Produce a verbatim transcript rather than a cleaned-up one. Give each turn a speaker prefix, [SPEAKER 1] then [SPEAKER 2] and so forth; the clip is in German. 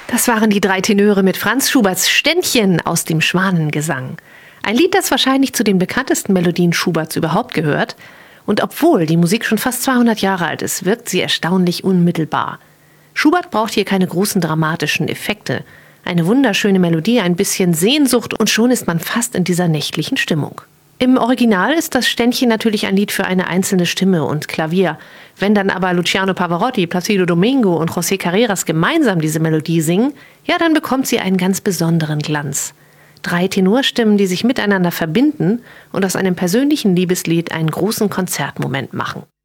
[SPEAKER 1] Das waren die drei Tenöre mit Franz Schuberts Ständchen aus dem Schwanengesang. Ein Lied, das wahrscheinlich zu den bekanntesten Melodien Schuberts überhaupt gehört. Und obwohl die Musik schon fast zweihundert Jahre alt ist, wirkt sie erstaunlich unmittelbar. Schubert braucht hier keine großen dramatischen Effekte. Eine wunderschöne Melodie, ein bisschen Sehnsucht und schon ist man fast in dieser nächtlichen Stimmung. Im Original ist das Ständchen natürlich ein Lied für eine einzelne Stimme und Klavier. Wenn dann aber Luciano Pavarotti, Placido Domingo und José Carreras gemeinsam diese Melodie singen, ja, dann bekommt sie einen ganz besonderen Glanz. Drei Tenorstimmen, die sich miteinander verbinden und aus einem persönlichen Liebeslied einen großen Konzertmoment machen.